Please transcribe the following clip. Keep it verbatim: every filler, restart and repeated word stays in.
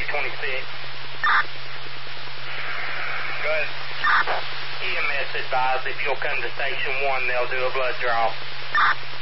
twenty-six. Go ahead. E M S advised if you'll come to Station one, they'll do a blood draw.